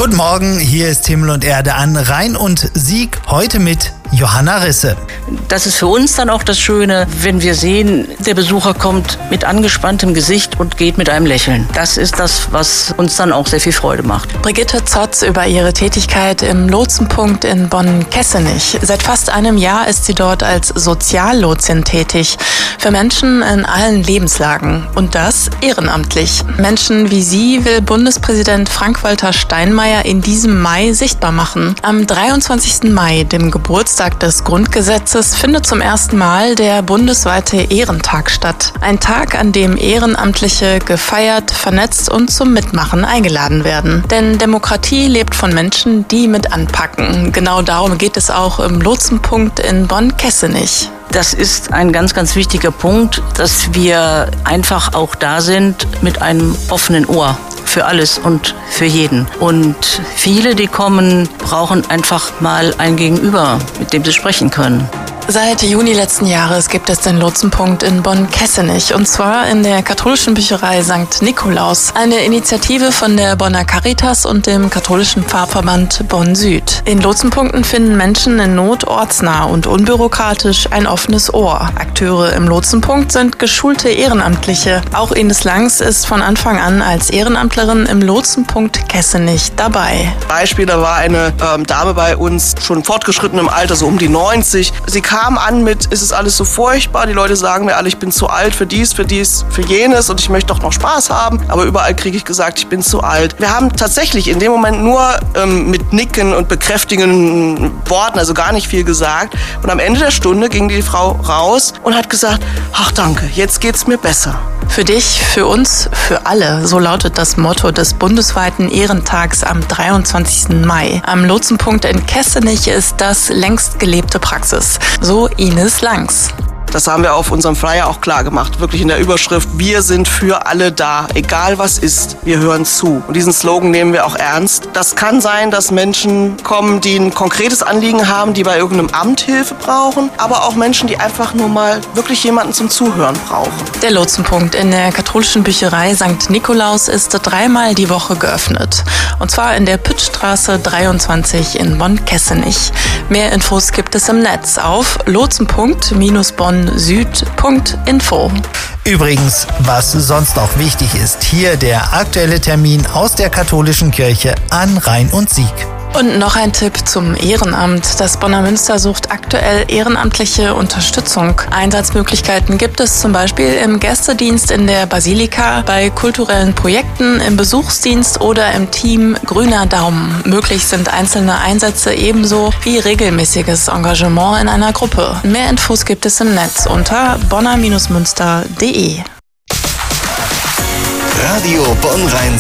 Guten Morgen, hier ist Himmel und Erde an Rhein und Sieg, heute mit Johanna Risse. Das ist für uns dann auch das Schöne, wenn wir sehen, der Besucher kommt mit angespanntem Gesicht und geht mit einem Lächeln. Das ist das, was uns dann auch sehr viel Freude macht. Brigitte Zotz über ihre Tätigkeit im Lotsenpunkt in Bonn-Kessenich. Seit fast einem Jahr ist sie dort als Soziallotsin tätig. Für Menschen in allen Lebenslagen. Und das ehrenamtlich. Menschen wie sie will Bundespräsident Frank-Walter Steinmeier in diesem Mai sichtbar machen. Am 23. Mai, dem Geburtstag des Grundgesetzes, findet zum ersten Mal der bundesweite Ehrentag statt. Ein Tag, an dem Ehrenamtliche gefeiert, vernetzt und zum Mitmachen eingeladen werden. Denn Demokratie lebt von Menschen, die mit anpacken. Genau darum geht es auch im Lotsenpunkt in Bonn-Kessenich. Das ist ein ganz, ganz wichtiger Punkt, dass wir einfach auch da sind mit einem offenen Ohr für alles und für jeden. Und viele, die kommen, brauchen einfach mal ein Gegenüber, mit dem sie sprechen können. Seit Juni letzten Jahres gibt es den Lotsenpunkt in Bonn-Kessenich, und zwar in der katholischen Bücherei St. Nikolaus, eine Initiative von der Bonner Caritas und dem katholischen Pfarrverband Bonn-Süd. In Lotsenpunkten finden Menschen in Not ortsnah und unbürokratisch ein offenes Ohr. Akteure im Lotsenpunkt sind geschulte Ehrenamtliche. Auch Ines Langs ist von Anfang an als Ehrenamtlerin im Lotsenpunkt Kessenich dabei. Beispiel, da war eine Dame bei uns, schon fortgeschritten im Alter, so um die 90. Sie kam an mit, ist es alles so furchtbar, die Leute sagen mir alle, ich bin zu alt für dies, für jenes und ich möchte doch noch Spaß haben, aber überall kriege ich gesagt, ich bin zu alt. Wir haben tatsächlich in dem Moment nur mit Nicken und bekräftigenden Worten, also gar nicht viel gesagt, und am Ende der Stunde ging die Frau raus und hat gesagt, ach danke, jetzt geht's mir besser. Für dich, für uns, für alle, so lautet das Motto des bundesweiten Ehrentags am 23. Mai. Am Lotsenpunkt in Kessenich ist das längst gelebte Praxis. So Ines Langs. Das haben wir auf unserem Flyer auch klar gemacht, wirklich in der Überschrift, wir sind für alle da, egal was ist, wir hören zu. Und diesen Slogan nehmen wir auch ernst. Das kann sein, dass Menschen kommen, die ein konkretes Anliegen haben, die bei irgendeinem Amt Hilfe brauchen, aber auch Menschen, die einfach nur mal wirklich jemanden zum Zuhören brauchen. Der Lotsenpunkt in der katholischen Bücherei St. Nikolaus ist 3-mal die Woche geöffnet. Und zwar in der Püttstraße 23 in Bonn-Kessenich. Mehr Infos gibt es im Netz auf lotsen.-bonn-süd.info. Übrigens, was sonst auch wichtig ist, hier der aktuelle Termin aus der katholischen Kirche an Rhein und Sieg. Und noch ein Tipp zum Ehrenamt. Das Bonner Münster sucht aktuell ehrenamtliche Unterstützung. Einsatzmöglichkeiten gibt es zum Beispiel im Gästedienst in der Basilika, bei kulturellen Projekten, im Besuchsdienst oder im Team Grüner Daumen. Möglich sind einzelne Einsätze ebenso wie regelmäßiges Engagement in einer Gruppe. Mehr Infos gibt es im Netz unter bonner-münster.de. Radio Bonn-Rhein-Sieg.